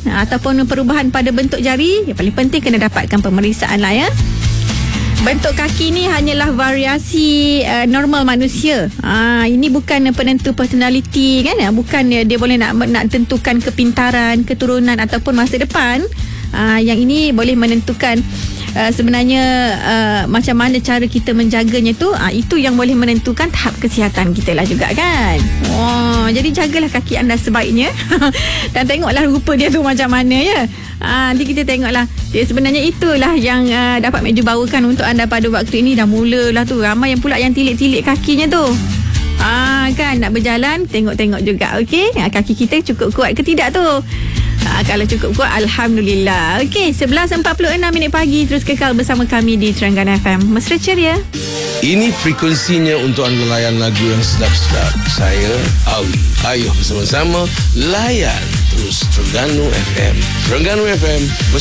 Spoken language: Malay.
ataupun perubahan pada bentuk jari, yang paling penting kena dapatkan pemeriksaan lah ya. Bentuk kaki ni hanyalah variasi normal manusia. Ini bukan penentu personality kan? Bukan dia boleh nak tentukan kepintaran, keturunan ataupun masa depan. Yang ini boleh menentukan sebenarnya macam mana cara kita menjaganya tu. Itu yang boleh menentukan tahap kesihatan kita lah juga kan. Jadi jagalah kaki anda sebaiknya. Dan tengoklah rupa dia tu macam mana ya. Nanti kita tengoklah. Sebenarnya itulah yang dapat Mek Ju bawakan untuk anda pada waktu ini. Dah mulalah tu. Ramai yang pula yang tilik-tilik kakinya tu. Kan nak berjalan, tengok-tengok juga. Okey, kaki kita cukup kuat ke tidak tu? Kalau cukup kuat, Alhamdulillah. Okey, 11.46 pagi. Terus kekal bersama kami di Terengganu FM. Mesra ceria. Ini frekuensinya untuk anda layan lagu yang sedap-sedap. Saya, Awi. Ayuh bersama-sama layan terus Terengganu FM. Terengganu FM.